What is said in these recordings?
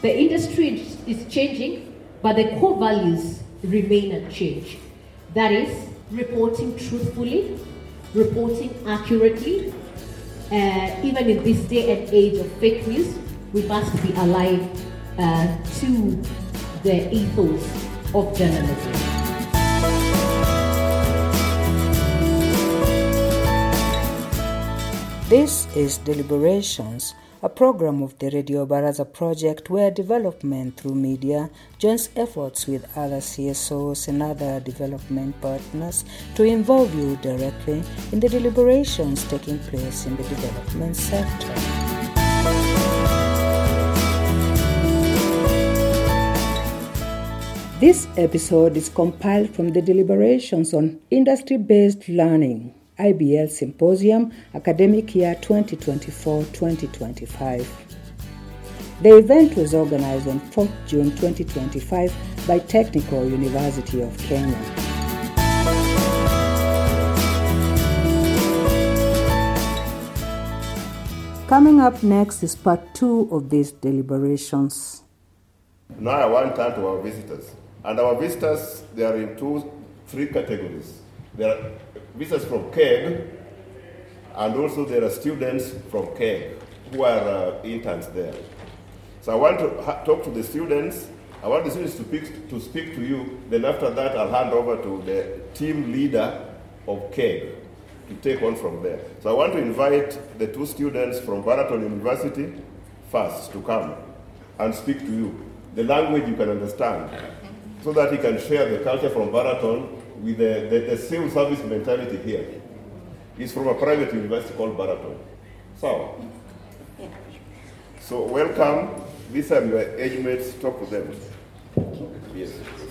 The industry is changing, but the core values remain unchanged. That is, reporting truthfully, reporting accurately. Even in this day and age of fake news, we must be alive to the ethos of journalism. This is Deliberations, a program of the Radio Baraza project where development through media joins efforts with other CSOs and other development partners to involve you directly in the deliberations taking place in the development sector. This episode is compiled from the deliberations on industry-based learning, IBL Symposium, Academic Year 2024-2025. The event was organized on 4th June 2025 by Technical University of Kenya. Coming up next is part 2 of these deliberations. Now I want to turn to our visitors. And our visitors, they are in three categories. There are visitors from KEG, and also there are students from KEG who are interns there. So I want to talk to the students. I want the students to speak to you. Then after that, I'll hand over to the team leader of KEG to take on from there. So I want to invite the two students from Baraton University first to come and speak to you, the language you can understand, so that you can share the culture from Baraton with the civil service mentality here. He's from a private university called Baraton. So welcome. These are your age mates. Talk to them. Yes.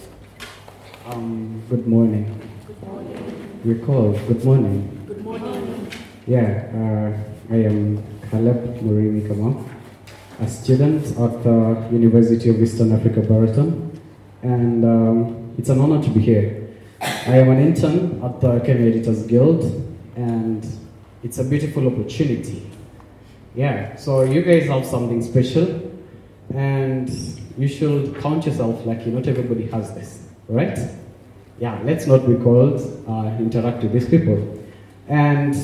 Good morning. Good morning. Recall, good morning. Good morning. Yeah, I am Caleb Murini Kama, a student at the University of Eastern Africa, Baraton, and it's an honor to be here. I am an intern at the Kenya Editors Guild, and it's a beautiful opportunity. Yeah, so you guys have something special, and you should count yourself like not everybody has this, right? Yeah, let's not be cold, interact with these people. And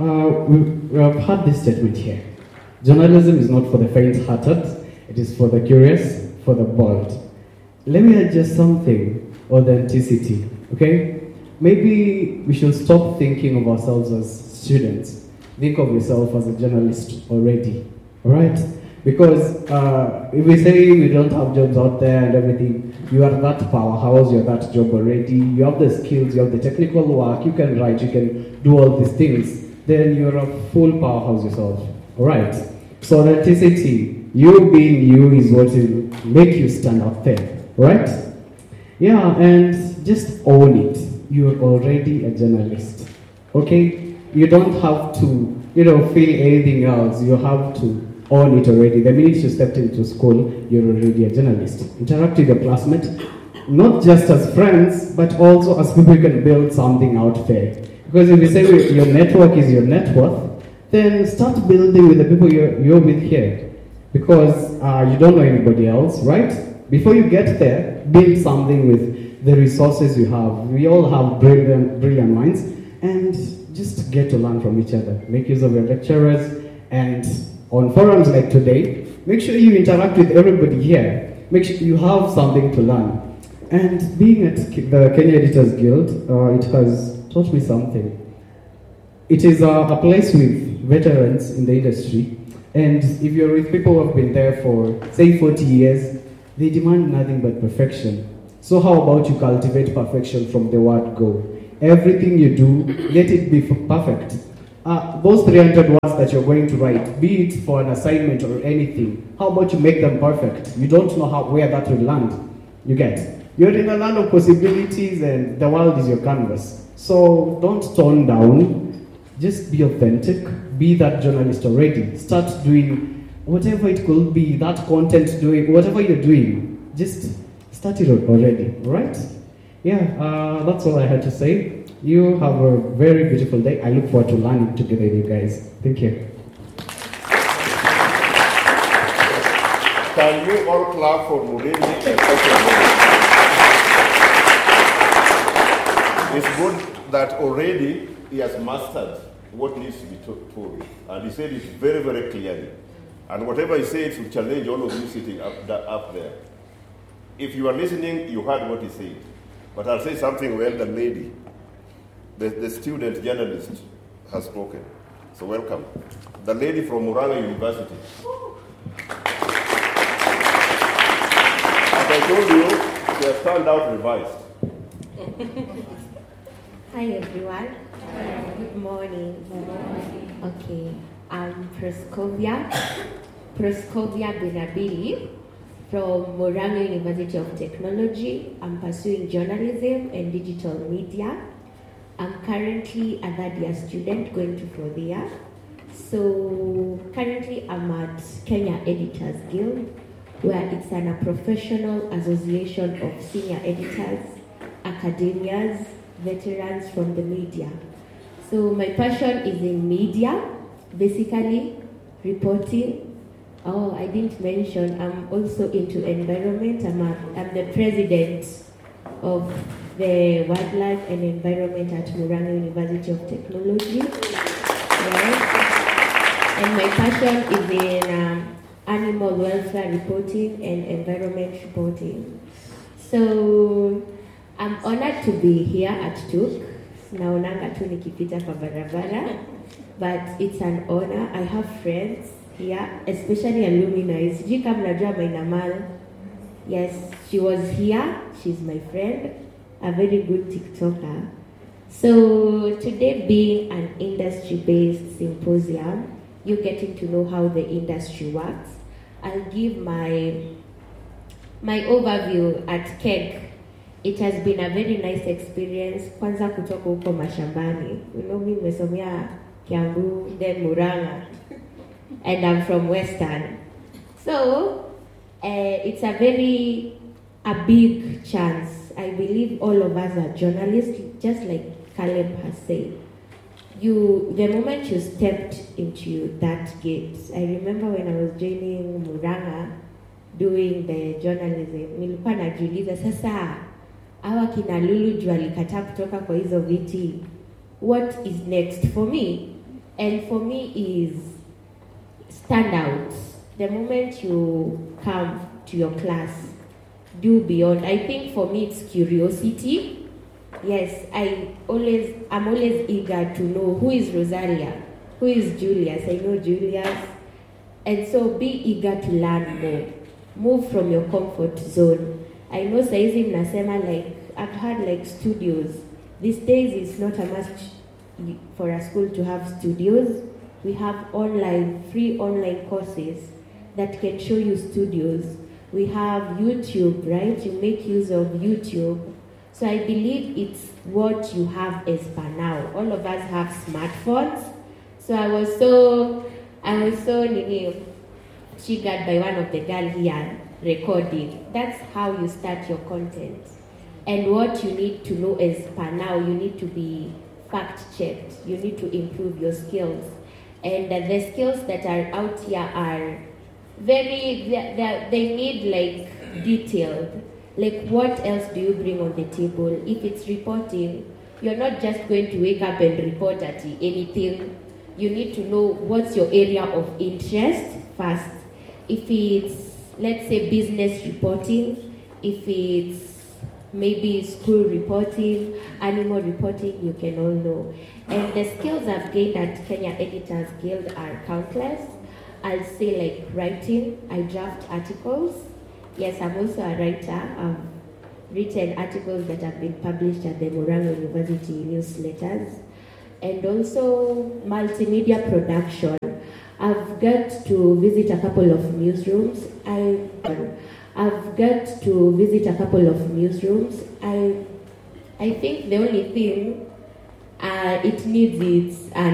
we have had this statement here. Journalism is not for the faint-hearted, it is for the curious, for the bold. Let me add just something, authenticity. Okay? Maybe we should stop thinking of ourselves as students. Think of yourself as a journalist already. Alright? Because if we say we don't have jobs out there and everything, you are that powerhouse, you're that job already, you have the skills, you have the technical work, you can write, you can do all these things, then you're a full powerhouse yourself. Alright? So authenticity, you being you is what will make you stand out there. Right? Yeah, and just own it. You're already a journalist. Okay? You don't have to, feel anything else. You have to own it already. The minute you stepped into school, you're already a journalist. Interact with your classmates, not just as friends, but also as people you can build something out there. Because if you say your network is your net worth, then start building with the people you're with here. Because you don't know anybody else, right? Before you get there, build something with the resources you have. We all have brilliant minds, and just get to learn from each other. Make use of your lecturers, and on forums like today, make sure you interact with everybody here. Make sure you have something to learn. And being at the Kenya Editors Guild, it has taught me something. It is a place with veterans in the industry, and if you're with people who have been there for, say, 40 years, they demand nothing but perfection. So how about you cultivate perfection from the word go? Everything you do, let it be perfect. Those 300 words that you're going to write, be it for an assignment or anything, how about you make them perfect? You don't know where that will land. You get? You're in a land of possibilities and the world is your canvas. So don't tone down. Just be authentic. Be that journalist already. Start doing whatever it could be, that content doing, whatever you're doing, just start it already, right? Yeah, that's all I had to say. You have a very beautiful day. I look forward to learning together with you guys. Thank you. Can you all clap for Murimi and Dr. It's good that already he has mastered what needs to be told. And he said it very, very clearly. And whatever he said will challenge all of you sitting up there. If you are listening, you heard what he said. But I'll say something well, the lady, the student journalist has spoken. So welcome. The lady from Muranga University. As I told you, she has turned out revised. Hi everyone. Good morning. Okay, I'm Proskovia Binabili from Muranga University of Technology. I'm pursuing journalism and digital media. I'm currently a third-year student going to fourth year. So currently I'm at Kenya Editors Guild, where it's a professional association of senior editors, academias, veterans from the media. So my passion is in media, basically reporting. Oh, I didn't mention, I'm also into environment. I'm the president of the Wildlife and Environment at Muranga University of Technology. Right? And my passion is in animal welfare reporting and environment reporting. So I'm honored to be here at TUK. Naonanga tu nikipita kwa barabara, but it's an honor. I have friends here, especially alumni. Sijui kama mnajua Mainamal. Yes, she was here. She's my friend, a very good TikToker. So today being an industry-based symposium, you're getting to know how the industry works. I'll give my overview at KEG. It has been a very nice experience. Kwanza kutoka huko mashambani. You know, mimi nimesomea Kiambu, then Muranga. And I'm from Western. So, it's a big chance. I believe all of us are journalists, just like Caleb has said. The moment you stepped into that gate, I remember when I was joining Muranga, doing the journalism, nilikuwa najiuliza sasa, hawa kina Lulu juu alikataa kutoka kwa hizo viti. What is next for me? And for me is stand out. The moment you come to your class, do beyond. I think for me it's curiosity. Yes, I'm always eager to know who is Rosaria, who is Julius. I know Julius. And so be eager to learn more. Move from your comfort zone. I know saizi mnasema like, I've had like studios. These days it's not a must for a school to have studios. We have free online courses that can show you studios. We have YouTube, right? You make use of YouTube. So I believe it's what you have as per now. All of us have smartphones. So I was so triggered by one of the girls here recording. That's how you start your content. And what you need to know as per now, you need to be fact-checked. You need to improve your skills. And the skills that are out here are they need like detailed. Like what else do you bring on the table? If it's reporting, you're not just going to wake up and report at anything. You need to know what's your area of interest first. If it's, let's say, business reporting, if it's maybe school reporting, animal reporting, you can all know. And the skills I've gained at Kenya Editors Guild are countless. I'll say like writing, I draft articles. Yes, I'm also a writer. I've written articles that have been published at the Muranga University newsletters. And also multimedia production. I've got to visit a couple of newsrooms. I think the only thing it needs is